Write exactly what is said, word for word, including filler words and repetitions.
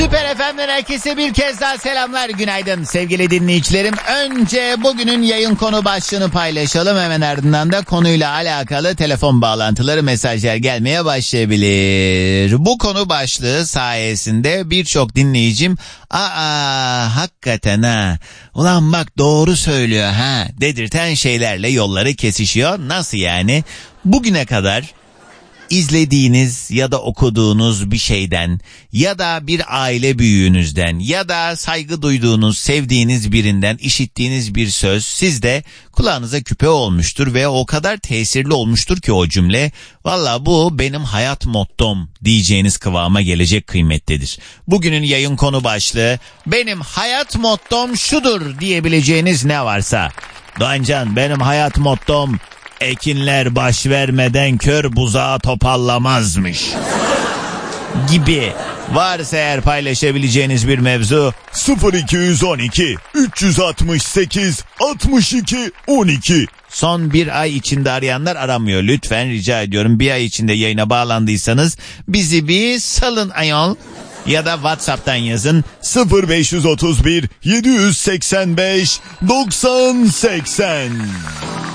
Süper F M'den herkese bir kez daha selamlar, günaydın sevgili dinleyicilerim. Önce bugünün yayın konu başlığını paylaşalım. Hemen ardından da konuyla alakalı telefon bağlantıları, mesajlar gelmeye başlayabilir. Bu konu başlığı sayesinde birçok dinleyicim aa hakikaten ha, ulan bak doğru söylüyor ha dedirten şeylerle yolları kesişiyor. Nasıl yani? Bugüne kadar İzlediğiniz ya da okuduğunuz bir şeyden ya da bir aile büyüğünüzden ya da saygı duyduğunuz, sevdiğiniz birinden işittiğiniz bir söz sizde kulağınıza küpe olmuştur ve o kadar tesirli olmuştur ki o cümle, valla bu benim hayat mottom diyeceğiniz kıvama gelecek kıymettedir. Bugünün yayın konu başlığı benim hayat mottom şudur diyebileceğiniz ne varsa. Doğancan, benim hayat mottom ekinler baş vermeden kör buzağı topallamazmış gibi varsa eğer paylaşabileceğiniz bir mevzu sıfır iki on iki üç altı sekiz altmış iki on iki. Son bir ay içinde arayanlar aramıyor. Lütfen rica ediyorum, bir ay içinde yayına bağlandıysanız bizi bir salın ayol. Ya da WhatsApp'tan yazın sıfır beş otuz bir yedi seksen beş doksan seksen.